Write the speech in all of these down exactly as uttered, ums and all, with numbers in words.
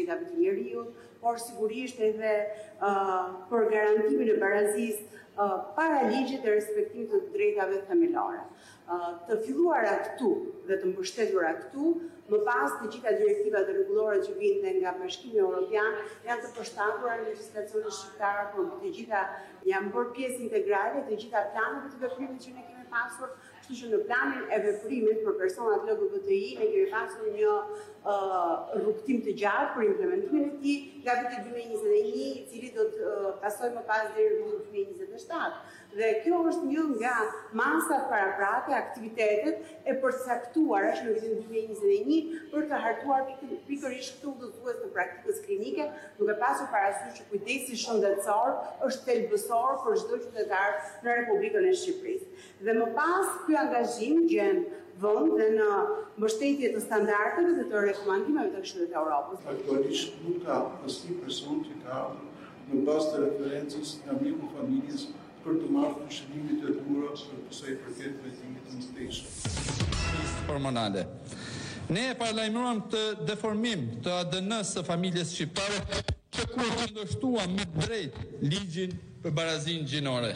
Drejtave të Njeriut, por sigurisht edhe uh, për garantimin e barazisë uh, para ligjit e respektimit të drejtave themelore. Uh, të filluara këtu dhe të mbështetura këtu, më pas të gjitha direktivat dhe rregullore që vinte nga Bashkimi Evropian janë të përshtatura në legjislacionin shqiptar, por të gjitha janë bërë pjesë integrale të gjitha planeve të veprimit që ne kemi pasur. Kështu që në planin e veprimit për personat L G B T I ne kemi pasur një uh, rrugtim të gjatë për implementimin e tij nga viti dy mijë e njëzet e një, i cili do të uh, pasojë më pas deri në vitin dy mijë e njëzet e shtatë. Dhe kjo është një nga masat paraprake, aktivitetet e përcaktuara që në vitin dy mijë e njëzet e një për të hartuar pikërisht këtë udhëzues të praktikës klinike, duke pasur parasysh që kujdesi shëndetësor është thelbësor për çdo qytetar në Republikën e Shqipërisë. Dhe më pas ky angazhim gjen vend dhe në mbështetje të standardeve dhe të rekomandimeve të Këshillit të Evropës. Aktualisht nuk ka asnjë person që ka në bazë të referencës nga mjeku i familjes për të marrë pushërimin e dhura për sa i përket trajtimit të mësteshëm hormonale. Ne e paralajmëruam të deformim të A D N-së së familjes shqiptare që kur kundërshtuam me drejt ligjin për barazinë gjinore.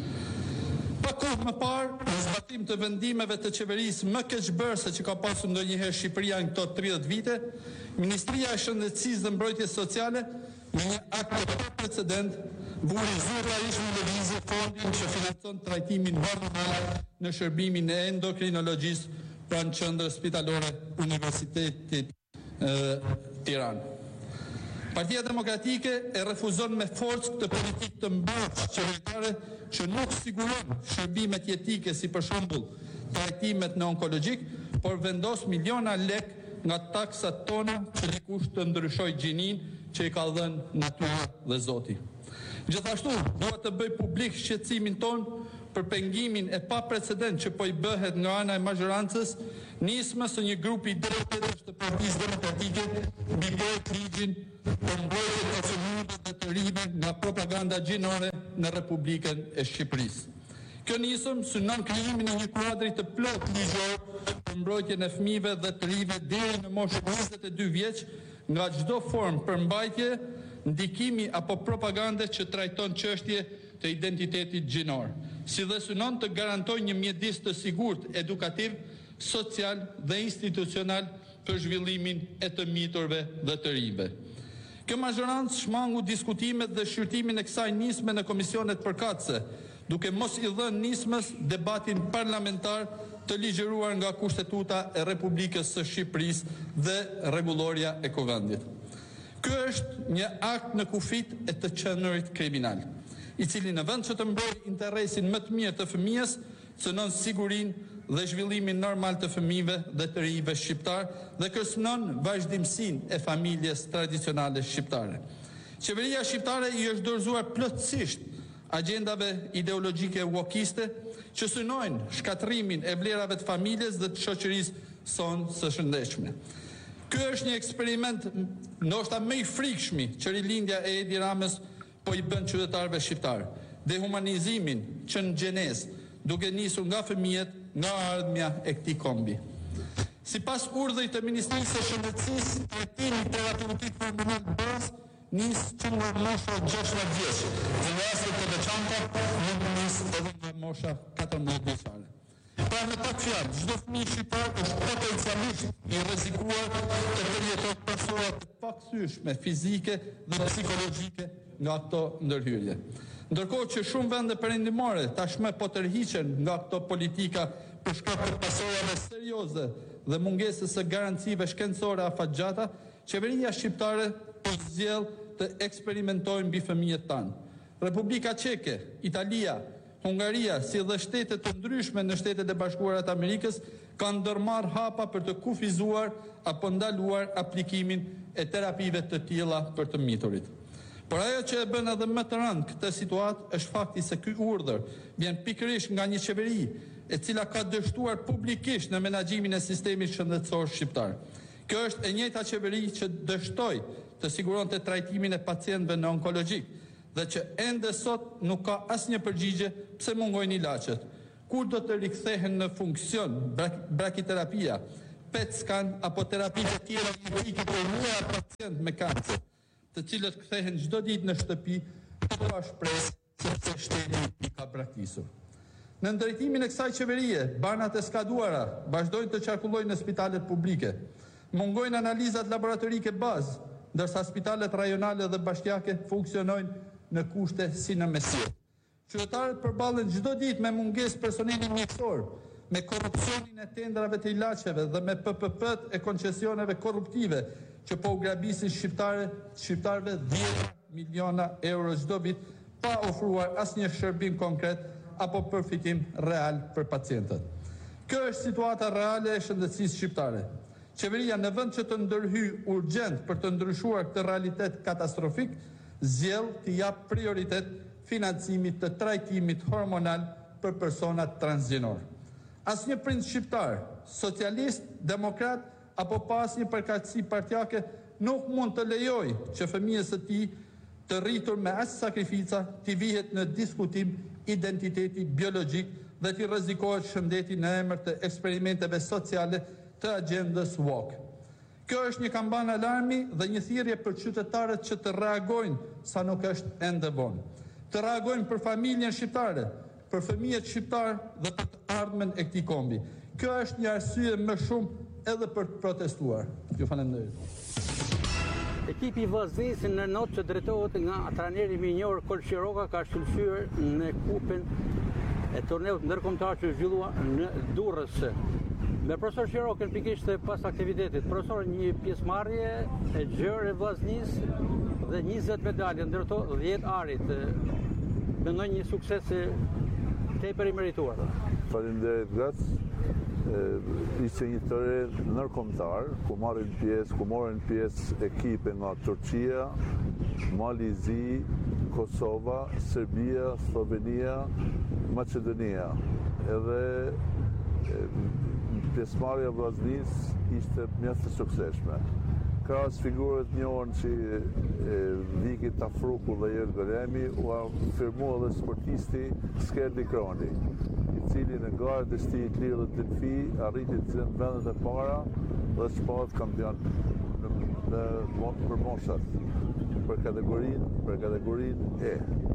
Pa kohë më parë, në zbatim të vendimeve të qeverisë më keqbërëse që ka pasur ndonjëherë Shqipëria në këto tridhjetë vite, Ministria e Shëndetësisë dhe Mbrojtjes Sociale me një akt të paprecedent vuri zyrtarisht në lëvizje fondin që financon trajtimin hormonal në shërbimin e endokrinologjisë pranë qendrës spitalore Universitetit e Tiranë. Partia Demokratike e refuzon me forcë këtë politikë të mbarë qeveritare që nuk siguron shërbimet jetike si për shembull trajtimet në onkologjik, por vendos miliona lek nga taksat tona që dikush të ndryshoj gjinin që i ka dhënë natyra dhe Zoti. Gjithashtu, duhet të bëj publik shqetësimin ton për pengimin e pa precedent që po i bëhet nga ana e mazhorancës, nismës së një grupi drejtësh të Partisë Demokratike mbi projekt ligjin për mbrojtjen e fëmijëve dhe të rinjve nga propaganda gjinore në Republikën e Shqipërisë. Kjo nisëm synon krijimin e një kuadri të plot ligjor për mbrojtjen e fëmijëve dhe të rinjve deri në moshën njëzet e dy vjeç nga çdo formë përmbajtje, ndikimi apo propagande që trajton çështje të identitetit gjinor, si dhe synon të garantojë një mjedis të sigurt, edukativ, social dhe institucional për zhvillimin e të miturve dhe të rinjve. Kjo mazhorancë shmangu diskutimet dhe shqyrtimin e kësaj nisme në komisionet përkatëse, duke mos i dhënë nismës debatin parlamentar të ligjëruar nga Kushtetuta e Republikës së Shqipërisë dhe rregulloria e Kuvendit. Ky është një akt në kufit e të qenurit kriminal, i cili në vend që të mbrojë interesin më të mirë të fëmijës, cënon sigurinë dhe zhvillimin normal të fëmijëve dhe të rinjve shqiptar dhe kërcënon vazhdimsinë e familjes tradicionale shqiptare. Qeveria shqiptare i është dorëzuar plotësisht agjendave ideologjike wokiste që synojnë shkatrimin e vlerave të familjes dhe të shoqërisë sonë së shëndetshme. Ky është një eksperiment ndoshta më i frikshmi që rilindja e Edi Ramës po i bën qytetarëve shqiptar, dehumanizimin që në gjenezë duke nisur nga fëmijët, nga ardhmja e këtij kombi. Sipas urdhrit të Ministrisë së Shëndetësisë, trajtimi terapeutik hormonal bazë nis që nga mosha gjashtëdhjetë vjeç, dhe në raste të veçanta mund të nis edhe nga mosha katërmbëdhjetë vjeçare. Pra me të fjalë, çdo fëmijë shqiptar është potencialisht i rrezikuar të përjetojë pasojat të paksyeshme fizike dhe psikologjike nga këto ndërhyrje. Ndërkohë që shumë vende perëndimore tashmë po tërhiqen nga këto politika për shkak të pasojave serioze dhe mungesës së garancive shkencore afatgjata, qeveria shqiptare po zgjedh të eksperimentojë mbi fëmijët tanë. Republika Çeke, Italia, Hungaria, si dhe shtete të ndryshme në Shtetet e Bashkuara të Amerikës kanë ndërmarrë hapa për të kufizuar apo ndaluar aplikimin e terapive të tilla për të miturit. Por ajo që e bën edhe më të rëndë këtë situatë është fakti se ky urdhër vjen pikërisht nga një qeveri e cila ka dështuar publikisht në menaxhimin e sistemit shëndetësor shqiptar. Kjo është e njëjta qeveri që dështoi të siguronte trajtimin e pacientëve në onkologjik dhe që ende sot nuk ka asnjë përgjigje pse mungojnë ilaçet. Kur do të rikthehen në funksion brak brakiterapia, P E T scan apo terapitë e tjera medike për muaj pacient me kancer, të cilët kthehen çdo ditë në shtëpi pa pa shpresë sepse shteti i ka braktisur. Në ndërtimin e kësaj qeverie, banat e skaduara vazhdojnë të qarkullojnë në spitalet publike. Mungojnë analizat laboratorike bazë, ndërsa spitalet rajonale dhe bashkiake funksionojnë në kushte si në mesirë. Qytetarët përballen çdo ditë me mungesë personeli mjekësor, me korrupsionin e tendrave të ilaçeve dhe me P P P-t e koncesioneve korruptive që po u grabisin shqiptare, shqiptarëve dhjetë miliona euro çdo vit pa ofruar asnjë shërbim konkret apo përfitim real për pacientët. Kjo është situata reale e shëndetësisë shqiptare. Qeveria në vend që të ndërhyj urgjent për të ndryshuar këtë realitet katastrofik, zgjell të jap prioritet financimit të trajtimit hormonal për personat transgjinor. Asnjë prind shqiptar, socialist, demokrat apo pa asnjë përkatësi partjake nuk mund të lejojë që fëmijës së tij të rritur me aq sakrifica t'i vihet në diskutim identiteti biologjik dhe t'i rrezikohet shëndeti në emër të eksperimenteve sociale të agendës woke. Kjo është një kamban alarmi dhe një thirrje për qytetarët që të reagojnë sa nuk është ende vonë. Të reagojnë për familjen shqiptare, për fëmijët shqiptar dhe për të ardhmen e këtij kombi. Kjo është një arsye më shumë edhe për të protestuar. Ju falenderoj. Ekipi i Vllaznisë në notë që drejtohet nga trajneri minjor Kol Shiroka ka shkëlqyer në kupën e turneut ndërkombëtar që zhvillua në Durrës. Me profesor Shirokën pikërisht pas aktivitetit, profesor një pjesëmarrje e gjerë e Vllaznisë dhe njëzet medalje, ndër to dhjetë arit. Mendoj një sukses tepër i merituar. Faleminderit Gac. Ishte një tërë ndërkombëtar ku marrin pjesë, ku morën pjesë ekipe nga Turqia, Malizi, Kosova, Serbia, Slovenia, Maqedonia. Edhe pjesëmarrja e Vllaznisë ishte mjaft e suksesshme. Krahas figurët njohur si Viki Tafruku dhe Jeri Golemi, u afirmua edhe sportisti Skerdi Kroni, i cili në garë të shtij të lirë dhe të fi arriti të në vendet e para dhe shpahet kampion në, në, për moshat, për kategorinë për kategorinë E.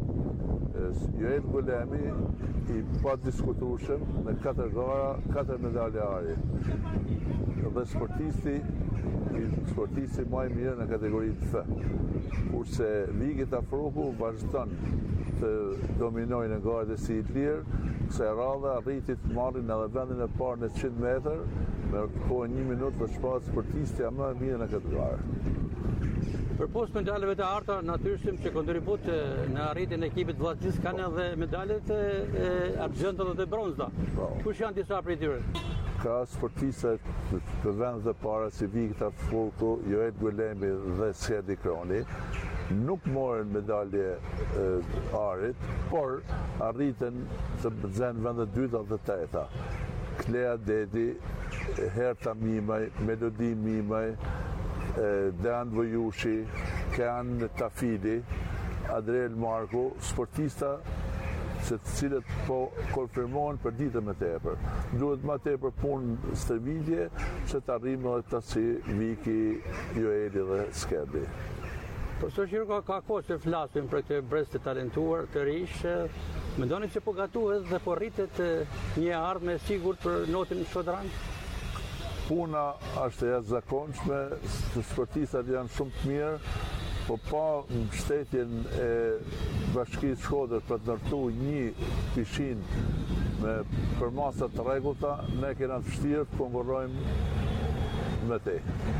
Jeri Golemi i pa diskutueshëm me katër gara, katër medalje ari. Dhe sportisti sportisti më i mirë në kategorinë F. Kurse Viki Tafruku vazhdon të dominojë në garët e shtij të lirë, kësaj radhe arriti të marrin edhe vendin e parë në qind metër me kohën një minutë dhe shpahet sportistja më e mirë në këtë garë. Përpos medaleve të arta, natyrisht që kontribut në arritjen e ekipit Vllaznisë kanë edhe medalet e argjendta dhe të bronzta. Kush janë disa prej tyre? Ka sportistët të vendet e para si Viki Tafruku, Jeri Golemi dhe Skerdi Kroni, nuk morën medalje e, arit, por arritën të bëzen vendet dyta dhe treta. Klea Dedi, Herta Mimaj, Melodi Mimaj, Dean Vojushi, Kean Tafidi, Adriel Marku, sportista që të cilët po konfirmohen për ditën më tepër. Duhet më tepër punë stërvitje që të arrijmë edhe këta si Viki, Joeli dhe Skerdi. Profesor Shiroka, ka kohë që flasim për këtë brez të talentuar, të rish, mendoni që po gatuhet dhe po rritet një ardhmë e sigurt për notin shkodran? Puna është e jashtëzakonshme, sportistat janë shumë të mirë, po pa mbështetjen e Bashkisë Shkodër për të ndërtuar një pishinë me përmasa të rregullta, ne kena të vështirë të konkurrojmë me te.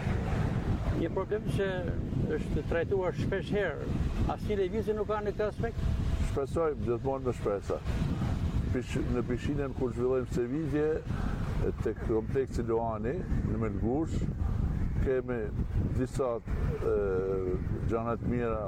Një problem që është trajtuar shpesh herë, asnjë lëvizje nuk ka në këtë aspekt? Shpresojmë gjithmonë me shpresa. Në pishinën kur zhvillojmë servitje tek kompleksi Luani në Melgush, kemi disa gjana të mira,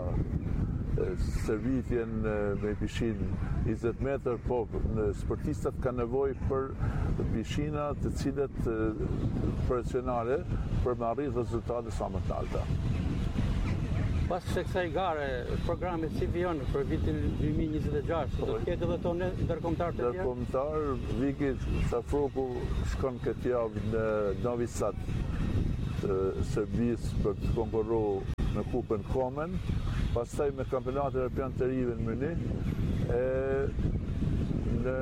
servitjen me pishinë njëzet metër, po në sportistat ka nevojë për pishina të cilët profesionale për me arrit rezultate sa më të alta. Pas se kësaj gare, programit si vion për vitin dy mijë e njëzet e gjashtë, do të ketë edhe tonë ndërkombëtar të tjerë? Ndërkombëtar, Viki Safroku shkon këtë javë në Novi Sad të Serbisë për të konkurruar në Kupën Komen, pastaj me kampionatin evropian të rive në Münih, e në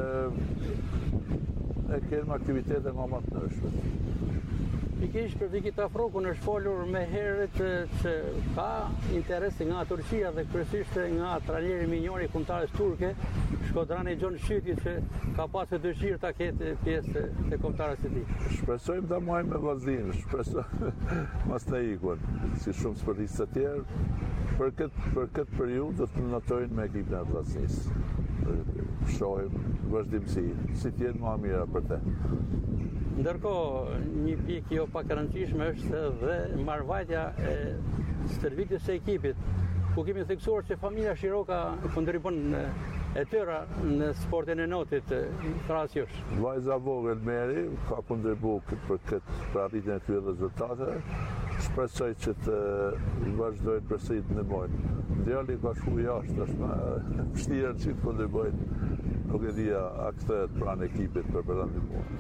e kemë aktivitete nga më të nërshme. Pikërisht për Viki Safrokun është folur me herët që ka interes nga Turqia dhe kryesisht nga trajneri minjor i kombëtarës turke, Shkodrani Gjon Shyti, që ka pasur dëshirë ta ketë pjesë të kombëtarës së tij. Shpresojmë ta marrim me vllaznin, shpresoj mos të ikun, si shumë sportistë të tjerë. Për këtë për këtë periudhë do të notojnë me ekipin e vllaznisë. Shohim vazhdimsi, si të jenë më mira për te. Ndërkohë, një pikë jo pak e rëndësishme është dhe marrëvajtja e stërvitjes së ekipit, ku kemi theksuar që familja Shiroka kontribon e tëra në sportin e notit krahasisht. Vajza vogël Meri ka kontribuar për këtë për arritjen e këtyre rezultateve. Shpresoj që të vazhdojnë përsëri të ndihmojnë. Djali ka shkuar jashtë, është më vështirë që të kontribuojnë. Nuk e dia a kthehet pranë ekipit për të ndihmuar.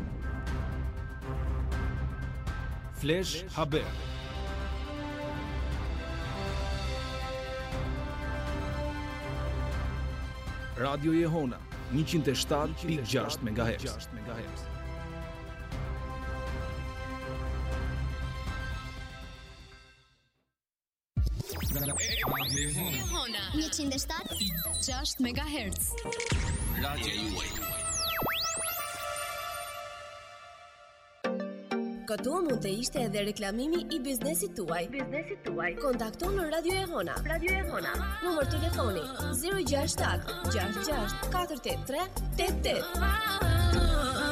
Flash Haber. Radio Jehona njëqind e shtatë pikë gjashtë megahertz. Jehona njëqind e shtatë pikë gjashtë megahertz. Radio juaj. Këtu mund të ishte edhe reklamimi i biznesit tuaj. Biznesit tuaj. Kontakto në Radio Jehona. Radio Jehona. Numër telefoni zero gjasht shtat gjasht gjasht katër tetë tre tetë tetë.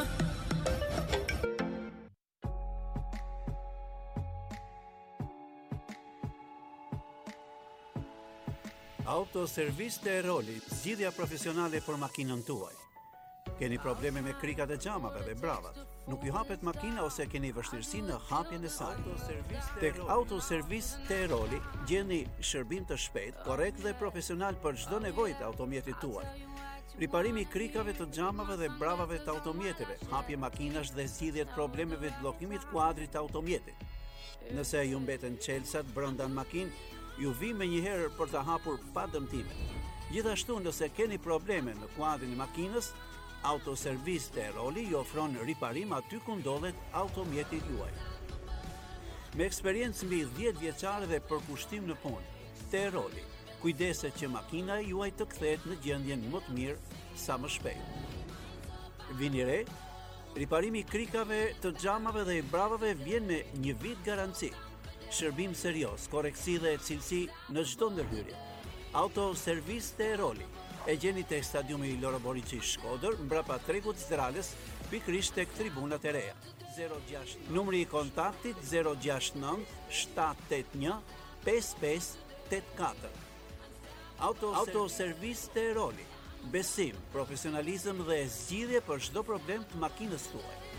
Autoservis të Eroli, zgjidhja profesionale për makinën tuaj. Keni probleme me krikat e xhamave dhe bravat, nuk ju hapet makina ose keni vështirësi në hapjen e saj. Tek Autoservis të Eroli gjeni shërbim të shpejt, korrekt dhe profesional për çdo nevojë të automjetit tuaj. Riparimi i krikave të xhamave dhe bravave të automjeteve, hapje makinash dhe zgjidhje të problemeve të bllokimit kuadrit të automjetit. Nëse ju mbeten çelësat brenda në makinë, ju vi me njëherë për të hapur pa dëmtime. Gjithashtu, nëse keni probleme në kuadrin e makinës, Autoservis të Eroli ju ofron riparim aty ku ndodhet automjeti juaj. Me eksperiencë mbi dhjetë vjeçare dhe përkushtim në punë, të Eroli, kujdeset që makina juaj të kthehet në gjendjen më të mirë sa më shpejt. Vini re, riparimi i krikave, të xhamave dhe i bravave vjen me një vit garanci. Shërbim serioz, koreksi dhe cilësi në çdo ndërhyrje. Autoservis të Eroli. E gjeni tek stadiumi Loro Boriçi Shkodër, mbrapa tregut Zdrales, pikërisht tek tribunat e reja. Numri i kontaktit zero gjasht nëntë shtat tetë një pesë pesë tetë katër. Auto Autoservis të Eroli. Besim, profesionalizëm dhe zgjidhje për çdo problem të makinës tuaj.